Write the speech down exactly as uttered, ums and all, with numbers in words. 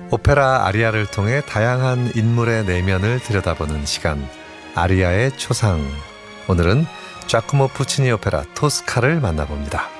오페라 아리아를 통해 다양한 인물의 내면을 들여다보는 시간, 아리아의 초상. 오늘은 자코모 푸치니 오페라 토스카를 만나봅니다.